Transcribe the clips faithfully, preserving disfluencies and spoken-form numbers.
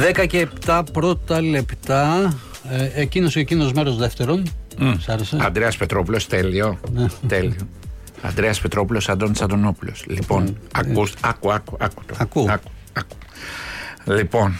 δέκα και επτά πρώτα λεπτά. Ε, εκείνος και εκείνος μέρος δεύτερον. Mm. Σ' άρεσε? Ανδρέας Πετρόπουλος, τέλειο. Τέλειο. Ανδρέας Πετρόπουλος, Αντώνης Αντωνόπουλος. Λοιπόν, mm. ακούς, άκου, άκου, άκου, το. Ακού. άκου, άκου. Λοιπόν,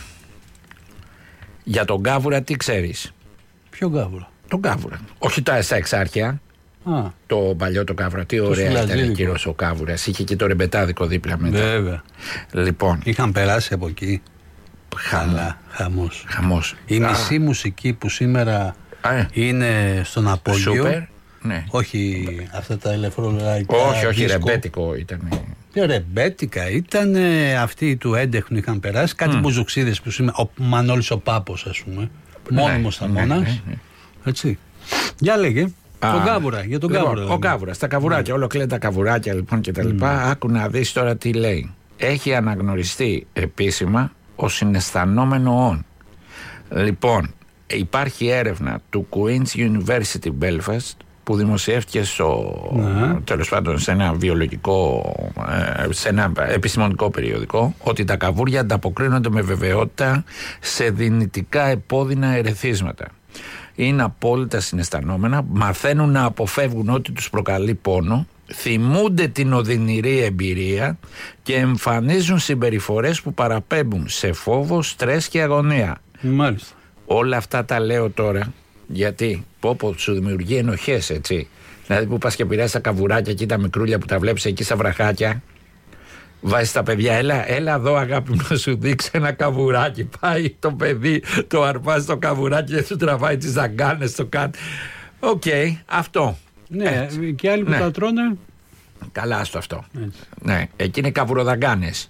για τον Κάβουρα τι ξέρεις? Ποιο Κάβουρα? Τον Κάβουρα. Όχι τα στα εξάρχεια. Α. Το παλιό το Κάβουρα. Τι το ωραία ήταν Σουλατζίδικο. κύριος ο Κάβουρας. Είχε και το ρεμπετάδικο δίπλα μετά. Βέβαια. Λοιπόν. Είχαν περάσει από εκεί. Χαμό. Καλά, χαμός. Χαμός. Η μισή μουσική που σήμερα Α, ε. είναι στον απόγειο. Σούπερ. Ναι. Όχι αυτά τα ελευθερολαϊκά. Όχι, όχι, δίσκο. Ρεμπέτικο ήταν. Ρεμπέτικα ήταν. Αυτοί του έντεχνου είχαν περάσει. Κάτι mm. μπουζουξίδες που σήμερα. Ο Μανώλης ο Πάπος, ας πούμε. Μόνιμος ναι, θαμώνας. Ναι, ναι, ναι. Έτσι. Για λέγε. Α, τον Κάβουρα. Για τον λοιπόν, Κάβουρα. Ο Κάβουρας. Τα καβουράκια. Mm. Όλο κλαίνε τα καβουράκια λοιπόν και τα λοιπά. Mm. Άκου να δεις τώρα τι λέει. Έχει αναγνωριστεί επίσημα ο συναισθανόμενο όν. Λοιπόν, υπάρχει έρευνα του Queen's University Belfast που δημοσιεύτηκε στο, ναι. τέλος πάντων σε ένα βιολογικό, σε ένα επιστημονικό περιοδικό, ότι τα καβούρια ανταποκρίνονται με βεβαιότητα σε δυνητικά επώδυνα ερεθίσματα. Είναι απόλυτα συναισθανόμενα, μαθαίνουν να αποφεύγουν ό,τι τους προκαλεί πόνο, θυμούνται την οδυνηρή εμπειρία και εμφανίζουν συμπεριφορές που παραπέμπουν σε φόβο, στρες και αγωνία. Μάλιστα. Όλα αυτά τα λέω τώρα γιατί πω πω σου δημιουργεί ενοχές, έτσι. Δηλαδή που πας και πειράζεις τα καβουράκια και τα μικρούλια που τα βλέπεις εκεί στα βραχάκια, βάζεις τα παιδιά, έλα, έλα εδώ αγάπη μου να σου δείξει ένα καβουράκι. Πάει το παιδί, το αρπάζει το καβουράκι και σου τραβάει τις δαγκάνες, το κάνει. Οκ, okay, αυτό. Ναι, έτσι. Και άλλοι που ναι. τα τρώνε. Καλά στο αυτό. Έτσι. Ναι, εκεί είναι καβουροδαγκάνες.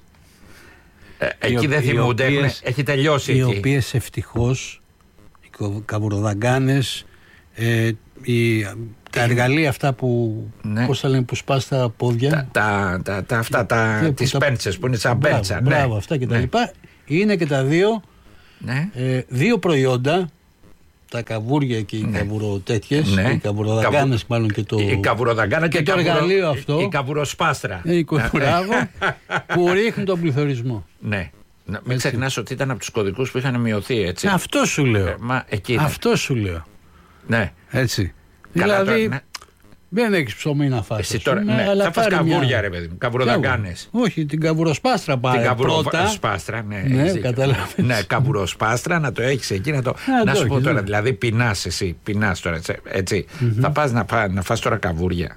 Ε, εκεί ο, δεν θυμούνται, οποίες, έχει τελειώσει. Οι εκεί. οποίες ευτυχώς, οι καβουροδαγκάνες, ε, οι, τα εργαλεία αυτά που, ναι. πώς θα λένε, που σπάς τα πόδια. Τα, τα, τα, τα αυτά, τα, ναι, τις τα, πέντσες που είναι σαν μπράβο, πέντσα. Μπράβο, ναι. αυτά και τα ναι. λοιπά. Είναι και τα δύο, ναι. ε, δύο προϊόντα. Τα καβούρια και οι ναι. καβουροτέτιες, ναι. οι καβουροδαγκάνες μάλλον και το, η καβουροδαγκάνα και, και το καβουρο... εργαλείο αυτό. Η, η καβουροσπάστρα. Η καβουράβο που ρίχνουν τον πληθωρισμό. Ναι. Μην ξεχνάς ότι ήταν από τους κωδικούς που είχαν μειωθεί, έτσι. Αυτό σου λέω. Ε, μα, εκεί αυτό σου λέω. Ναι. Έτσι. Καλά, δηλαδή τώρα, ναι. δεν έχεις ψωμί να φας. Εσύ τώρα, ναι, αλλά θα φας καβούρια μια... ρε παιδί μου, καβουροδαγκάνες. Όχι, την καβουροσπάστρα πάρε. Την καβουροσπάστρα, ναι. Ναι, καταλάβεις. Ναι, καβουροσπάστρα, να το έχεις εκεί, να το... Α, να το σου πω έχεις, τώρα, ναι. δηλαδή πεινάς εσύ, πεινάς τώρα, έτσι. Mm-hmm. Θα πας να, πά, να φας τώρα καβούρια.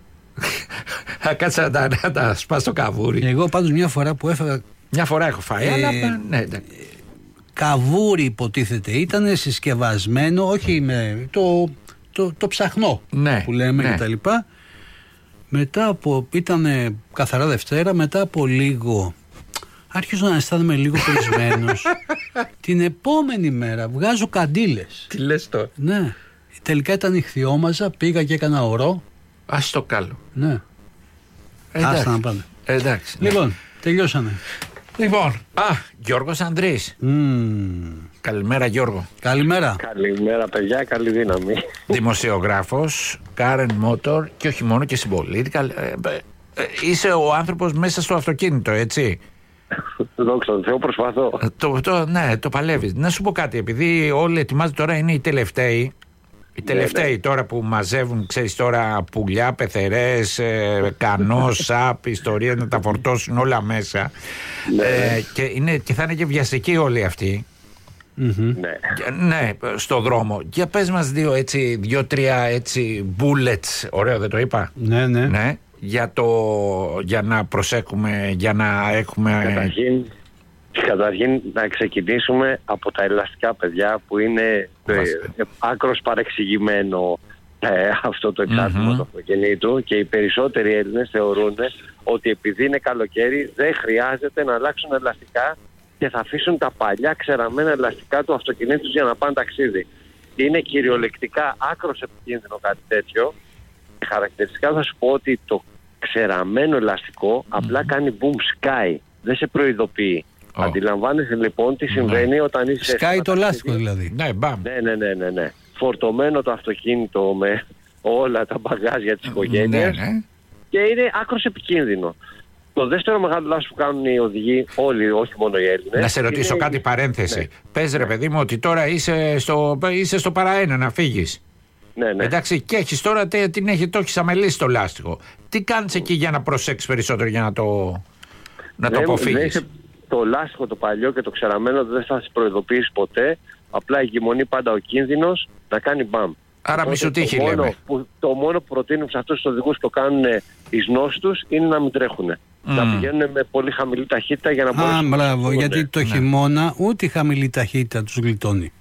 Θα κάτσεις να, να, να τα σπάς το καβούρι. Εγώ πάντως μια φορά που έφαγα... Μια φορά έχω φάει, ε, αλλά ναι, ναι. Καβούρι υποτίθεται, ήταν συσκευασμένο, όχι με το... Το, το ψαχνό ναι, που λέμε ναι. και τα λοιπά. Μετά από, ήταν καθαρά Δευτέρα, μετά από λίγο άρχισα να αισθάνομαι λίγο περισμένος. Την επόμενη μέρα βγάζω καντήλες. Τι λες τώρα? Ναι, τελικά ήταν ηχθιόμαζα, πήγα και έκανα ορό. Ας το καλό. Ναι, άστα να πάνε. Εντάξει. Λοιπόν, ναι. τελειώσαμε. Λοιπόν, α, Γιώργος Ανδρής. Mm. Καλημέρα Γιώργο. Καλημέρα. Καλημέρα παιδιά, καλή δύναμη. Δημοσιογράφος, Karen Motor και όχι μόνο και συμπολίτικα. Ε, ε, ε, είσαι ο άνθρωπος μέσα στο αυτοκίνητο, έτσι. Δόξα τω Θεώ, προσπαθώ. Το, το, ναι, το παλεύεις. Να σου πω κάτι, επειδή όλοι ετοιμάζονται τώρα, είναι οι τελευταίοι. Οι τελευταίοι ναι, ναι. τώρα που μαζεύουν, ξέρεις τώρα, πουλιά, πεθερές, ε, κανό, σαπ, ιστορίες να τα φορτώσουν όλα μέσα. Ναι. Ε, και, είναι, και θα είναι και βιαστικοί όλοι αυτοί. Mm-hmm. Ναι. ναι, στο δρόμο. Για πες μας δύο έτσι, δύο-τρία έτσι bullets, ωραίο δεν το είπα? Ναι, ναι. ναι για, το, για να προσέχουμε, για να έχουμε... Καταρχήν, καταρχήν να ξεκινήσουμε από τα ελαστικά, παιδιά, που είναι ε, ε, άκρος παρεξηγημένο ε, αυτό το εξάρτημα mm-hmm. του αυτοκινήτου, και οι περισσότεροι Έλληνες θεωρούν ότι επειδή είναι καλοκαίρι δεν χρειάζεται να αλλάξουν ελαστικά και θα αφήσουν τα παλιά ξεραμμένα ελαστικά του αυτοκινήτου για να πάνε ταξίδι. Είναι κυριολεκτικά άκρος επικίνδυνο κάτι τέτοιο. Χαρακτηριστικά θα σου πω ότι το ξεραμμένο ελαστικό mm. απλά κάνει boom, sky. Δεν σε προειδοποιεί. Oh. Αντιλαμβάνεσαι λοιπόν τι συμβαίνει mm. όταν είσαι... Sky το λάστιχο δηλαδή. Ναι, μπαμ. Ναι, ναι, ναι, ναι, ναι. Φορτωμένο το αυτοκίνητο με όλα τα μπαγάζια της οικογένειας ναι, ναι. και είναι άκρος επικίνδυνο. Το δεύτερο μεγάλο λάθος που κάνουν οι οδηγοί, όλοι, όχι μόνο οι Έλληνες. Να σε ρωτήσω είναι... κάτι παρένθεση. Ναι. Πες ρε παιδί μου ότι τώρα είσαι στο, είσαι στο παραένα να φύγεις. Ναι, ναι. Εντάξει, και έχεις τώρα την έχει, το έχεις αμελήσει το λάστιχο. Τι κάνεις εκεί για να προσέξεις περισσότερο, για να το, να το αποφύγεις? Το λάστιχο το παλιό και το ξεραμένο δεν θα σε προειδοποιήσει ποτέ. Απλά εγκυμονεί πάντα ο κίνδυνος να κάνει μπαμ. Άρα μη σου τύχει, λέμε. Που, το μόνο που προτείνουν σε αυτούς τους οδηγούς που το κάνουν εις νόσους τους είναι να μην τρέχουν. Mm. Να πηγαίνουν με πολύ χαμηλή ταχύτητα για να μπορούν. Α, μπράβο, γιατί το χειμώνα ούτε η χαμηλή ταχύτητα τους γλιτώνει.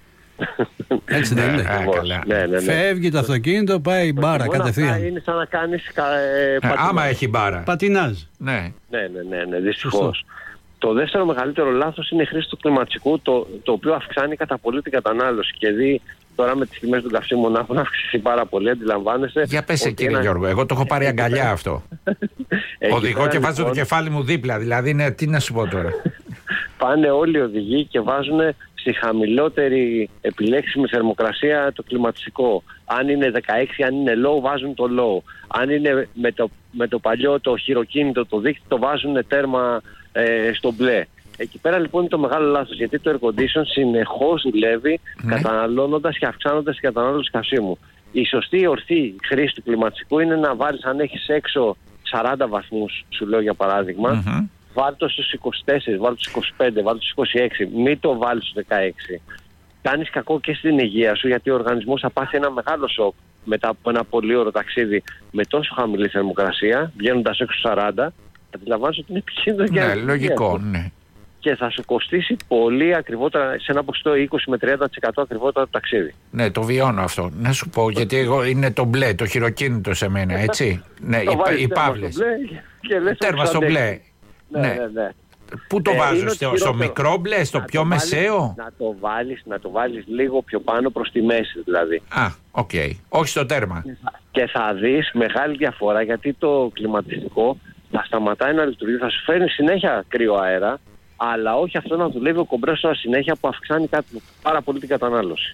Έτσι δεν είναι? Ναι, ναι, ναι. Φεύγει το αυτοκίνητο, πάει μπάρα κατευθείαν. Είναι σαν να κάνεις ε, ε, άμα έχει μπάρα. Πατινάζ. Ναι, ναι, ναι, ναι, ναι, δυστυχώς. Το δεύτερο μεγαλύτερο λάθος είναι η χρήση του κλιματικού, το, το οποίο αυξάνει κατά πολύ την κατανάλωση. Και δει τώρα με τις τιμές των καυσίμων να έχουν αυξήσει πάρα πολύ, αντιλαμβάνεσαι. Για πες κύριε ένα... Γιώργο, εγώ το έχω πάρει αγκαλιά αυτό. Οδηγώ και βάζω λοιπόν το κεφάλι μου δίπλα, δηλαδή ναι, τι να σου πω τώρα. Πάνε όλοι οι οδηγοί και βάζουν στη χαμηλότερη επιλέξιμη θερμοκρασία το κλιματιστικό. Αν είναι δεκαέξι, αν είναι low, βάζουν το low. Αν είναι με το, με το παλιό το χειροκίνητο το δίκτυο, το βάζουν τέρμα ε, στο μπλε. Εκεί πέρα λοιπόν είναι το μεγάλο λάθος, γιατί το air condition συνεχώς δουλεύει ναι. καταναλώνοντας και αυξάνοντας την κατανάλωση καυσίμου. Η σωστή ορθή χρήση του κλιματιστικού είναι να βάλεις, αν έχεις έξω σαράντα βαθμούς, σου λέω για παράδειγμα, mm-hmm. βάλ' το στους είκοσι τέσσερα, βάλ' το στους είκοσι πέντε, βάλ' το στους είκοσι έξι, μην το βάλεις στους δεκαέξι. Κάνεις κακό και στην υγεία σου, γιατί ο οργανισμός θα πάθει ένα μεγάλο σοκ μετά από ένα πολύ ωραίο ταξίδι με τόσο χαμηλή θερμοκρασία, βγαίνοντας έξω σαράντα. Αντιλαμβάνεσαι ότι είναι επικίνδυνο για ναι, λογικό, ναι. Και θα σου κοστίσει πολύ ακριβότερα, σε ένα ποσοστό είκοσι με τριάντα τοις εκατό ακριβότερα το ταξίδι. Ναι, το βιώνω αυτό. Να σου πω, γιατί εγώ είναι το μπλε, το χειροκίνητο σε μένα, έτσι. Ναι, οι, οι παύλες. Τέρμα στο μπλε. Ναι, ναι, ναι. Πού το ε, βάζω, στο, στο μικρό μπλε, στο να πιο μεσαίο? Να το βάλεις, να το βάλεις λίγο πιο πάνω προς τη μέση δηλαδή. Α, οκ. Okay. Όχι στο τέρμα. Και θα δεις μεγάλη διαφορά, γιατί το κλιματιστικό θα σταματάει να λειτουργεί, θα σου φέρνει συνέχεια κρύο αέρα, αλλά όχι αυτό να δουλεύει ο κομπρέσορα συνέχεια που αυξάνει κάτι, πάρα πολύ την κατανάλωση.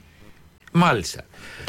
Μάλιστα.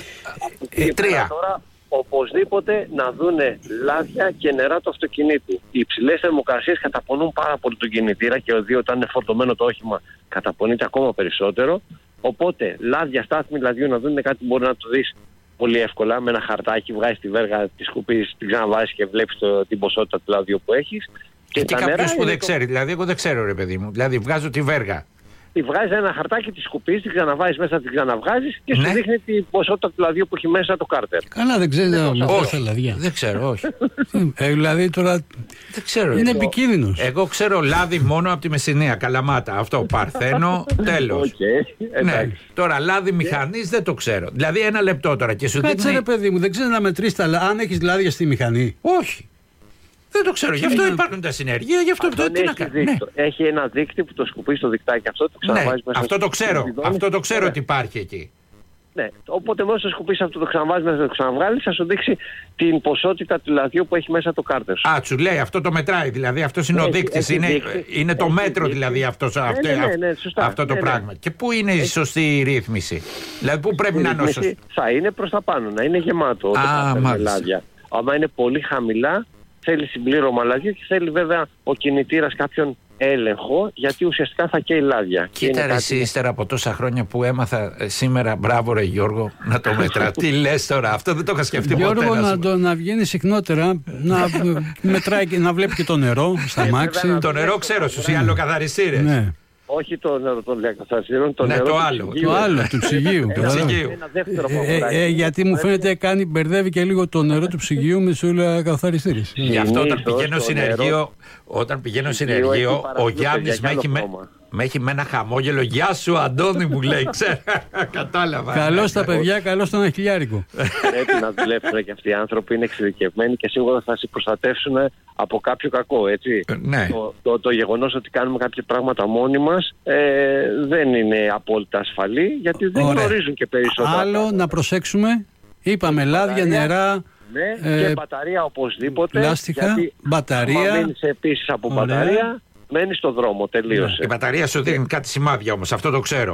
Ε, ε, τρία. Τώρα, οπωσδήποτε να δούνε λάδια και νερά του αυτοκινήτου. Οι υψηλές θερμοκρασίες καταπονούν πάρα πολύ τον κινητήρα και οδεί όταν είναι φορτωμένο το όχημα καταπονείται ακόμα περισσότερο. Οπότε λάδια, στάθμη λαδιού να δουν κάτι που μπορεί να το δεις πολύ εύκολα με ένα χαρτάκι, βγάζεις τη βέργα, τη σκουπίζεις, την ξαναβάζεις και βλέπεις το, την ποσότητα του λαδιού που έχεις. Και, και κάποιος που δεν το... ξέρει, δηλαδή εγώ δεν ξέρω ρε παιδί μου, δηλαδή βγάζω τη βέργα. Τη βγάζεις ένα χαρτάκι, τη σκουπίζεις, την ξαναβάζεις μέσα, την ξαναβγάζεις και ναι. σου δείχνει την ποσότητα του λαδιού που έχει μέσα το κάρτερ. Καλά, δεν ξέρει να όχι, λαδιά. Δεν ξέρω, όχι. ε, δηλαδή τώρα δεν ξέρω. Είναι επικίνδυνος. Εγώ ξέρω λάδι μόνο από τη Μεσσηνία, Καλαμάτα. Αυτό, Παρθένο, τέλος. Okay, ναι. Τώρα λάδι μηχανής δεν το ξέρω. Δηλαδή ένα λεπτό τώρα και σου δείχνει. Κάτσε ρε παιδί μου, δεν ξέρει να μετρήσει τα λάδια, αν έχεις λάδια στη μηχανή. Όχι. Δεν το ξέρω. Γι' αυτό υπάρχουν τα συνεργεία, γι' αυτό αυτό τι να κάνει. Ναι. Έχει ένα δίκτυο που το σκουπίζει στο δικτάκι. Αυτό το ξαναβάζει ναι, μέσα. Αυτό το ξέρω. Αυτό το ξέρω ότι υπάρχει εκεί. Ναι. Οπότε μόλις το σκουπίσει αυτό, το ξαναβάζει μέσα, το ξαναβγάλει, θα σου δείξει την ποσότητα του λαδιού που έχει μέσα το κάρτερ. Α, σου λέει αυτό το μετράει. Δηλαδή αυτό είναι ο δείκτης. Είναι, είναι το μέτρο δηλαδή αυτός, ναι, αυτό, ναι, ναι, ναι, αυτό το ναι, πράγμα. Ναι. Και πού είναι η σωστή ρύθμιση? Δηλαδή πού πρέπει να είναι ο σωστός? Θα είναι προς τα πάνω, να είναι γεμάτο. Α, μάλιστα. Άμα είναι πολύ χαμηλά, θέλει συμπλήρωμα λαδιού και θέλει βέβαια ο κινητήρας κάποιον έλεγχο, γιατί ουσιαστικά θα καίει λάδια. Κοίτα ρε εσύ, ύστερα από τόσα χρόνια που έμαθα ε, σήμερα, μπράβο ρε Γιώργο, να το μετρά. Τι λες τώρα, αυτό δεν το είχα σκεφτεί ποτέ. Γιώργο, να, να, το, να βγαίνει συχνότερα, να μετράει και να βλέπει και το νερό στα μάξι. Το νερό ξέρω, στους ιαλοκαθαριστήρες. Ναι. Όχι το νερό των διακαθαριστήρων, το ναι, νερό το του άλλο. ψυγείου. Το άλλο, του ψυγείου. Ένα δεύτερο ε, ε, ε, γιατί μου φαίνεται κάνει, μπερδεύει και λίγο το νερό του ψυγείου με τους καθαριστήρες. Γι' αυτό όταν πηγαίνω συνεργείο, όταν πηγαίνω συνεργείο, ο Γιάννης με έχει με... Με έχει με ένα χαμόγελο. Γεια σου, Αντώνη, μου λέει. Ξέρω, κατάλαβα. Καλώς τα παιδιά, καλώς το ένα χιλιάρικο. Πρέπει να δουλέψουν και αυτοί οι άνθρωποι, είναι εξειδικευμένοι και σίγουρα θα σε προστατεύσουν από κάποιο κακό, έτσι. Ναι. Το, το, το γεγονός ότι κάνουμε κάποια πράγματα μόνοι μας ε, δεν είναι απόλυτα ασφαλή, γιατί δεν Ωραία. γνωρίζουν και περισσότερα. Άλλο να προσέξουμε, είπαμε λάδια, νερά. Ναι, ε, και μπαταρία οπωσδήποτε. Λάστιχα, γιατί μπαταρία. Αν μείνεις επίσης από Ωραία. μπαταρία, μένει στο δρόμο, τελείωσε. Η μπαταρία σου δίνει κάτι σημάδια όμως, αυτό το ξέρω.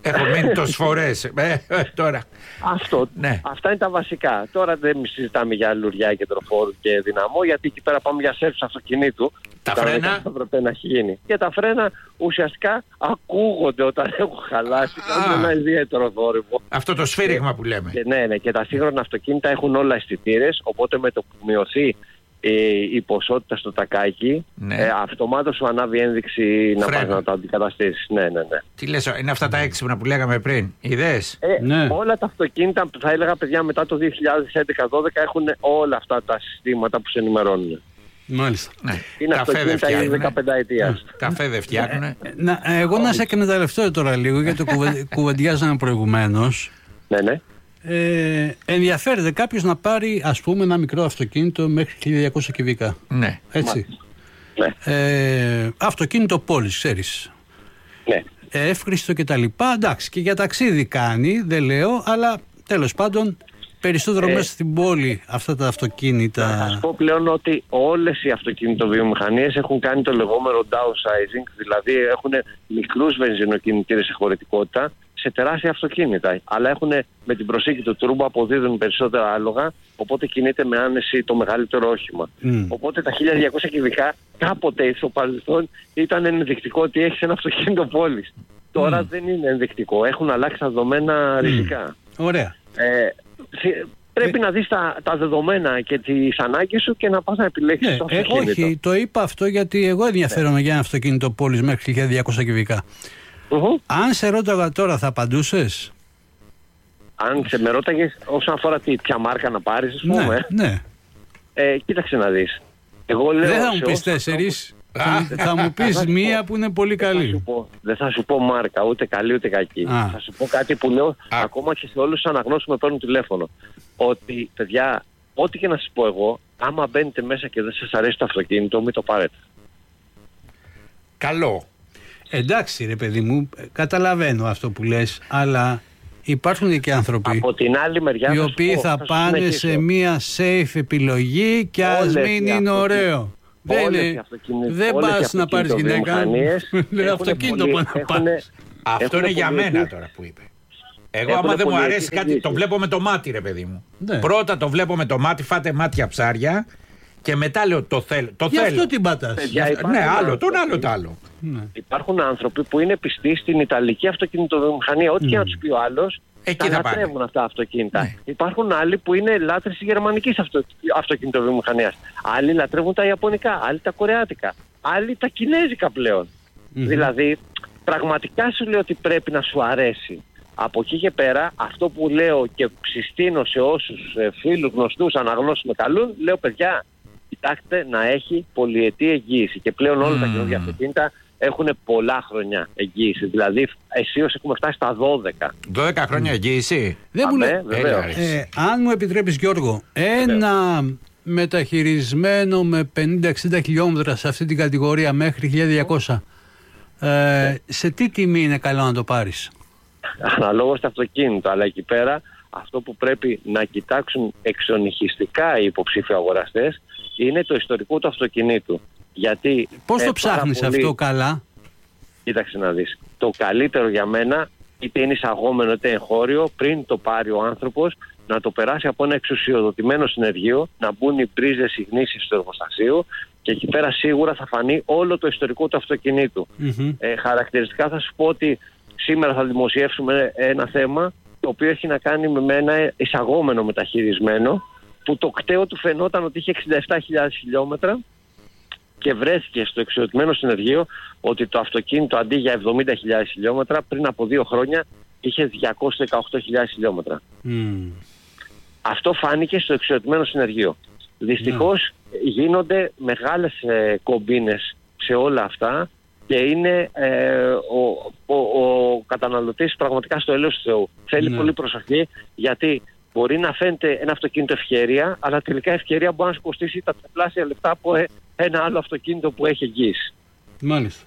Έχω μείνει τόσες φορές. Ε, τώρα. Αυτό, ναι. Αυτά είναι τα βασικά. Τώρα δεν συζητάμε για λουριά, κεντροφόρου και δυναμό, γιατί εκεί πέρα πάμε για σέρφους αυτοκινήτου. Τα φρένα. Θα έπρεπε να έχει γίνει. Και τα φρένα ουσιαστικά ακούγονται όταν έχουν χαλάσει. Κάνουν ένα ιδιαίτερο θόρυβο. Αυτό το σφύριγμα που λέμε. Και, ναι, ναι, και τα σύγχρονα αυτοκίνητα έχουν όλα αισθητήρες, οπότε με το που μειωθεί η ποσότητα στο τακάκι, ναι. ε, αυτομάτως σου ανάβει ένδειξη να πας να το αντικαταστήσεις. Ναι, ναι, ναι. Τι λες, είναι αυτά τα έξυπνα που λέγαμε πριν, είδες? Ε, ναι. Όλα τα αυτοκίνητα, θα έλεγα παιδιά, μετά το δύο χιλιάδες έντεκα δώδεκα έχουν όλα αυτά τα συστήματα που σε ενημερώνουν. Μάλιστα. Ναι. Είναι αυτοκίνητα ήδη δεκαπενταετίας. Καφέ δεν φτιάχνουν. Ε, ε, εγώ να σε εκμεταλλευτώ τώρα λίγο, γιατί το κουβεντιάζαμε προηγουμένως. Ναι, ναι. Ε, ενδιαφέρεται κάποιος να πάρει, ας πούμε, ένα μικρό αυτοκίνητο μέχρι χίλια διακόσια κυβικά. Ναι. Έτσι. Ναι. Ε, αυτοκίνητο πόλης, ξέρεις. Ναι. Εύχριστο και τα λοιπά. Εντάξει, και για ταξίδι κάνει, δεν λέω, αλλά τέλος πάντων περισσότερο ε, μέσα στην πόλη αυτά τα αυτοκίνητα. Να σας πω πλέον ότι όλες οι αυτοκινητοβιομηχανίες έχουν κάνει το λεγόμενο downsizing, δηλαδή έχουν μικρούς βενζινοκινητήρες σε χωρητικότητα σε τεράστια αυτοκίνητα. Αλλά έχουν με την προσήκη του τούρμπο αποδίδουν περισσότερα άλογα, οπότε κινείται με άνεση το μεγαλύτερο όχημα. Mm. Οπότε τα χίλια διακόσια κυβικά κάποτε στο παρελθόν ήταν ενδεικτικό ότι έχεις ένα αυτοκίνητο πόλης. Mm. Τώρα δεν είναι ενδεικτικό. Έχουν αλλάξει τα δεδομένα mm. ριζικά. Ωραία. Ε, Πρέπει ε, να δεις τα, τα δεδομένα και τις ανάγκες σου και να πας να επιλέξεις ναι, το αυτοκίνητο. Ε, όχι, το είπα αυτό γιατί εγώ ενδιαφέρομαι yeah. για ένα αυτοκίνητο πόλης μέχρι χίλια διακόσια κυβικά. Uh-huh. Αν σε ρώταγα τώρα, θα απαντούσες? Αν σε με ρώταγες όσον αφορά τι, ποια μάρκα να πάρεις, ας πούμε. Ναι, ναι. Ε, κοίταξε να δεις. Εγώ λέω, δεν θα μου πεις τέσσερις. Θα, θα μου πεις μία που είναι πολύ καλή. Δεν θα, σου πω, δεν θα σου πω μάρκα, ούτε καλή ούτε κακή. Α. Θα σου πω κάτι που λέω Α. ακόμα και σε όλους τους αναγνώσεις με παίρνουν τηλέφωνο. Ότι, παιδιά, ό,τι και να σας πω εγώ, άμα μπαίνετε μέσα και δεν σας αρέσει το αυτοκίνητο, μην το πάρετε. Καλό. Εντάξει ρε παιδί μου, καταλαβαίνω αυτό που λες, αλλά υπάρχουν και άνθρωποι από την άλλη μεριά οι οποίοι θα, θα πάνε σε μία safe επιλογή και ας μην είναι ωραίο. Δεν, είναι, δεν πας να πάρεις γυναίκα, αυτοκίνητο πάνε να πάρεις. Αυτό είναι για μένα τώρα που είπε. Εγώ άμα δεν μου αρέσει κάτι, το βλέπω με το μάτι ρε παιδί μου. Ναι. Πρώτα το βλέπω με το μάτι, φάτε μάτια ψάρια και μετά λέω το θέλω. Το Γι' θέλω. αυτό την πατάς. Ναι, άλλο, τον άλλο το άλλο. Ναι. Υπάρχουν άνθρωποι που είναι πιστοί στην Ιταλική αυτοκινητοβιομηχανία, ό,τι mm. και να τους πει ο άλλος. Εκεί θα λατρεύουν αυτά τα αυτοκίνητα. Ναι. Υπάρχουν άλλοι που είναι λάτρες της γερμανικής αυτο... αυτοκινητοβιομηχανίας. Άλλοι λατρεύουν τα ιαπωνικά, άλλοι τα κορεάτικα, άλλοι τα κινέζικα πλέον. Mm-hmm. Δηλαδή, πραγματικά σου λέω ότι πρέπει να σου αρέσει. Από εκεί και πέρα, αυτό που λέω και συστήνω σε όσους ε, φίλους, γνωστούς, αναγνώσεις με καλούν, λέω παιδιά, κοιτάξτε να έχει πολυετή εγγύηση. Και πλέον όλα mm. τα καινούργια αυτοκίνητα έχουν πολλά χρόνια εγγύηση. Δηλαδή, αισίως έχουμε φτάσει στα δώδεκα. δώδεκα χρόνια εγγύηση. Δεν μου λέει. Ε, αν μου επιτρέπεις, Γιώργο, ένα μεταχειρισμένο με πενήντα εξήντα χιλιόμετρα σε αυτή την κατηγορία μέχρι χίλια διακόσια, ε, σε τι τιμή είναι καλό να το πάρεις? Αναλόγως το αυτοκίνητο, αλλά εκεί πέρα αυτό που πρέπει να κοιτάξουν εξονυχιστικά οι υποψήφοι αγοραστές είναι το ιστορικό του αυτοκινήτου. Γιατί πώς ε, το ψάχνεις πολύ... αυτό καλά? Κοίταξε να δεις. Το καλύτερο για μένα, είτε είναι εισαγόμενο είτε εγχώριο, πριν το πάρει ο άνθρωπος, να το περάσει από ένα εξουσιοδοτημένο συνεργείο, να μπουν οι πρίζες, οι γνήσεις του εργοστασίου και εκεί πέρα σίγουρα θα φανεί όλο το ιστορικό του αυτοκινήτου. Mm-hmm. Ε, χαρακτηριστικά θα σου πω ότι σήμερα θα δημοσιεύσουμε ένα θέμα το οποίο έχει να κάνει με ένα εισαγόμενο μεταχειρισμένο που το κταίο του φαινόταν ότι είχε εξήντα επτά χιλιάδες χιλιόμετρα και βρέθηκε στο εξοδοτημένο συνεργείο ότι το αυτοκίνητο αντί για εβδομήντα χιλιάδες χιλιόμετρα πριν από δύο χρόνια είχε διακόσιες δεκαοκτώ χιλιάδες χιλιόμετρα. Mm. Αυτό φάνηκε στο εξοδοτημένο συνεργείο. Δυστυχώς mm. γίνονται μεγάλες ε, κομπίνες σε όλα αυτά και είναι ε, ο, ο, ο καταναλωτής πραγματικά στο έλεος του Θεού. Θέλει mm. πολύ προσοχή γιατί μπορεί να φαίνεται ένα αυτοκίνητο ευκαιρία, αλλά τελικά ευκαιρία μπορεί να σου κοστίσει τα τριπλάσια λεπτά από ένα άλλο αυτοκίνητο που έχει εγγύηση. Μάλιστα.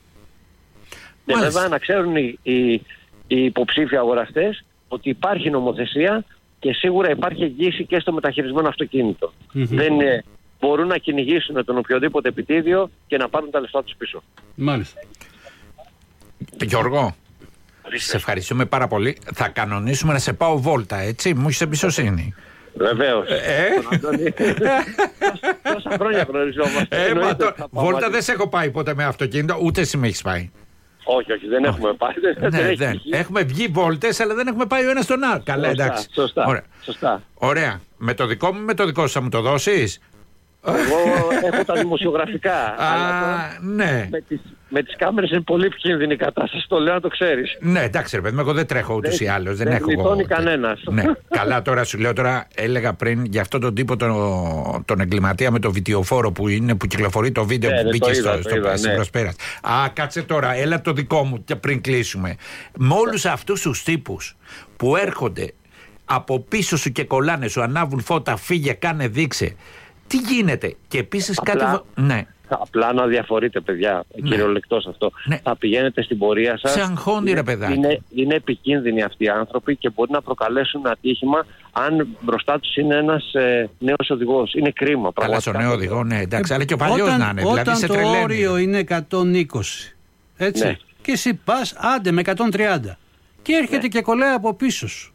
Και Μάλιστα. βέβαια να ξέρουν οι, οι, οι υποψήφοι αγοραστές ότι υπάρχει νομοθεσία και σίγουρα υπάρχει εγγύηση και στο μεταχειρισμένο αυτοκίνητο. Mm-hmm. Δεν είναι, μπορούν να κυνηγήσουν τον οποιοδήποτε επιτίδιο και να πάρουν τα λεφτά τους πίσω. Μάλιστα. Γιώργο. Σε ευχαριστούμε πάρα πολύ. Θα κανονίσουμε να σε πάω βόλτα, έτσι. Μου έχεις εμπιστοσύνη. Βεβαίως. Ε? Τόσα χρόνια γνωριζόμαστε. Ε, μα, το, βόλτα δεν σε έχω πάει ποτέ με αυτοκίνητο, ούτε εσύ με έχεις πάει. Όχι, όχι, δεν έχουμε πάει. Δεν, ναι, δεν δεν. Έχουμε βγει βόλτες, αλλά δεν έχουμε πάει ο ένας στον άλλο. Καλά, σωστά, εντάξει. Σωστά, Ωραία. σωστά. Ωραία. Με το δικό μου, με το δικό σου θα μου το δώσεις? Εγώ έχω τα δημοσιογραφικά. Α, ναι. Με τις, με τις κάμερες είναι πολύ επικίνδυνη η κατάσταση. Το λέω να το ξέρεις. Ναι, εντάξει, ρε παιδί μου, εγώ δεν τρέχω ούτως ή άλλως. Δεν, δεν έχω. γλιτώνει κανένας. Ναι, καλά, τώρα σου λέω, τώρα έλεγα πριν για αυτόν τον τύπο τον, τον εγκληματία με το βιτιοφόρο που είναι, που κυκλοφορεί το βίντεο ναι, που μπήκε στο, είδα, στο, είδα, στο ναι. προσπέρας. Α, κάτσε τώρα, έλα το δικό μου και πριν κλείσουμε. Με όλους αυτούς τους τύπους που έρχονται από πίσω σου και κολλάνε, σου ανάβουν φώτα, φύγε, κάνε, δείξε. Τι γίνεται? Και επίσης Απλά, κάτι. Ναι. Απλά να διαφορείτε, παιδιά. Ναι. Κυριολεκτός αυτό. Ναι. Θα πηγαίνετε στην πορεία σας. Σε αγχώνει, ρε παιδάκι. Είναι, είναι επικίνδυνοι αυτοί οι άνθρωποι και μπορεί να προκαλέσουν ατύχημα αν μπροστά τους είναι ένας ε, νέος οδηγός. Είναι κρίμα. Καλά, στο νέο οδηγό, ναι, εντάξει, ε, αλλά και ο παλιός να είναι. Όταν δηλαδή σε το τρελαίνει. όριο είναι εκατόν είκοσι. Έτσι. Ναι. Και εσύ πας, άντε με εκατόν τριάντα. Και έρχεται ναι. και κολλάει από πίσω σου.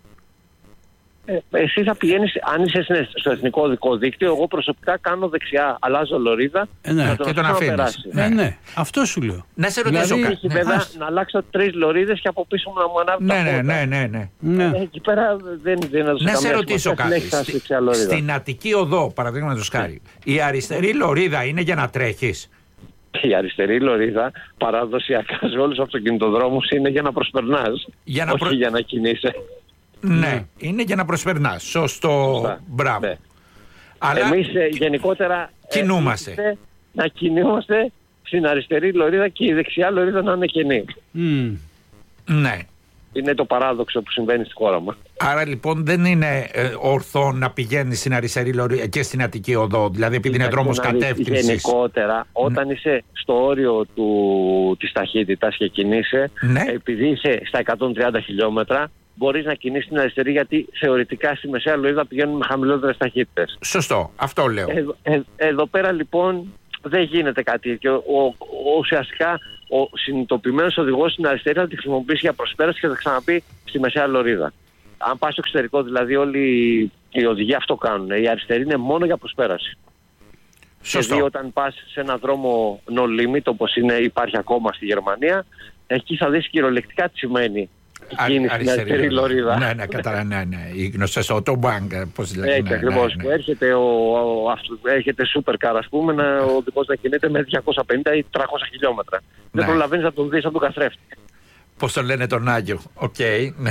Ε, εσύ θα πηγαίνεις, αν είσαι στο εθνικό οδικό δίκτυο, εγώ προσωπικά κάνω δεξιά, αλλάζω λωρίδα ε, ναι. να τον και τον αφήνεις. Ναι. Ε, ναι, αυτό σου λέω. Να σε ρωτήσω δηλαδή, κάτι. Ναι. Βέβαια, να αλλάξω τρεις λωρίδες και από πίσω μου να μου ανάβει ναι, τα ναι, φώτα. ναι, ναι, ναι. ναι. Ε, εκεί πέρα δεν δίνω Να σε ρωτήσω κάτι. Στη, στην Αττική Οδό, παραδείγματος χάρη, η αριστερή λωρίδα είναι για να τρέχεις? Η αριστερή λωρίδα παραδοσιακά σε όλους τους αυτοκινητοδρόμους είναι για να προσπερνάς, για να όχι προ... για να κινείσαι. Ναι, ναι, είναι για να προσπερνάς. Σωστό. Σωστά. Μπράβο. Ναι. Αλλά εμείς ε, γενικότερα κινούμαστε. Ε, να κινούμαστε στην αριστερή λωρίδα και η δεξιά λωρίδα να είναι κενή. Mm. Ναι. Είναι το παράδοξο που συμβαίνει στη χώρα μας. Άρα λοιπόν δεν είναι ε, ορθό να πηγαίνεις στην αριστερή λωρίδα και στην Αττική Οδό, δηλαδή επειδή είναι δρόμος κατεύθυνσης. Γενικότερα, όταν ναι. είσαι στο όριο του, της ταχύτητας και κινείσαι, ναι. επειδή είσαι στα εκατόν τριάντα χιλιόμετρα, μπορείς να κινήσεις την αριστερή, γιατί θεωρητικά στη μεσαία λωρίδα πηγαίνουν με χαμηλότερες ταχύτητες. Σωστό, αυτό λέω. Ε, ε, εδώ πέρα λοιπόν δεν γίνεται κάτι. Και ο, ο, ουσιαστικά ο συνειδητοποιημένος οδηγός στην αριστερή θα τη χρησιμοποιήσει για προσπέραση και θα ξαναπεί στη μεσαία λωρίδα. Αν πας στο εξωτερικό, δηλαδή όλοι οι οδηγοί αυτό κάνουν. Η αριστερή είναι μόνο για προσπέραση. Σωστό. Δηλαδή όταν πας σε ένα δρόμο no limit, όπως είναι, υπάρχει ακόμα στη Γερμανία, εκεί θα δεις κυριολεκτικά τι σημαίνει η κίνηση στην αριστερή λωρίδα. Ναι, ναι, κατάλαβα, ναι, ναι. Οι γνωστές autobank, πώς λέγεται. Έτσι ναι, ακριβώς. ναι, ναι. Που έρχεται, ο, ο, έρχεται supercar, ας πούμε, να, ο οδηγός να κινείται με διακόσια πενήντα ή τριακόσια χιλιόμετρα. Ναι. Δεν προλαβαίνεις να τον δεις από τον καθρέφτη. Πώς τον λένε τον Άγιο. Οκ, okay, ναι.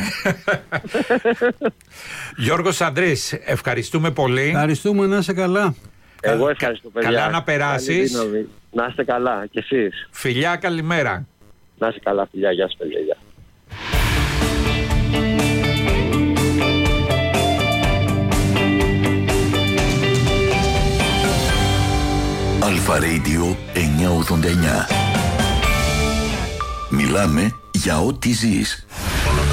Γιώργος Ανδρής, ευχαριστούμε πολύ. Ευχαριστούμε, να είσαι καλά. Εγώ ευχαριστώ, παιδιά. Καλά να περάσεις. Να είστε καλά κι εσείς. Φιλιά, καλημέρα. Να είστε καλά, φιλιά. Γεια σας, παιδιά. Γεια. Αλφα Radio εννιακόσια ογδόντα εννιά. Μιλάμε για ό,τι ζεις.